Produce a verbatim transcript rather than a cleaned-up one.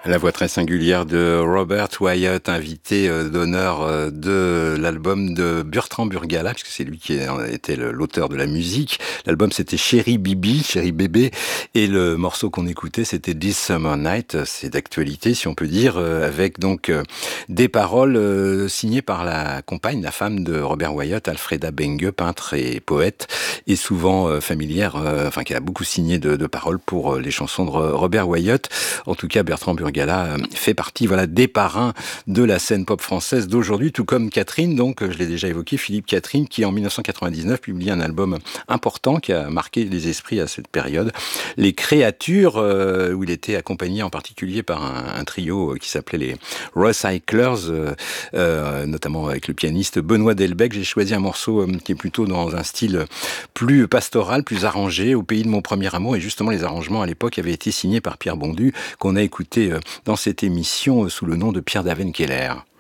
La voix très singulière de Robert Wyatt, invité euh, d'honneur euh, de l'album de Bertrand Burgala, puisque c'est lui qui était l'auteur de la musique. L'album c'était Chéri Bibi, Chéri Bébé, et le morceau qu'on écoutait c'était This Summer Night. C'est d'actualité, si on peut dire, euh, avec donc euh, des paroles euh, signées par la compagne, la femme de Robert Wyatt, Alfreda Benge, peintre et poète, et souvent euh, familière, euh, enfin qui a beaucoup signé de, de paroles pour euh, les chansons de Robert Wyatt. En tout cas, Bertrand Burgala fait partie voilà, des parrains de la scène pop française d'aujourd'hui, tout comme Catherine, donc je l'ai déjà évoqué, Philippe Catherine, qui en mille neuf cent quatre-vingt-dix-neuf publie un album important qui a marqué les esprits à cette période. Les Créatures, euh, où il était accompagné en particulier par un, un trio qui s'appelait les Recyclers, euh, euh, notamment avec le pianiste Benoît Delbecq. J'ai choisi un morceau euh, qui est plutôt dans un style plus pastoral, plus arrangé, Au pays de mon premier amour, et justement les arrangements à l'époque avaient été signés par Pierre Bondu, qu'on a écouté euh, dans cette émission sous le nom de Pierre Daven-Keller.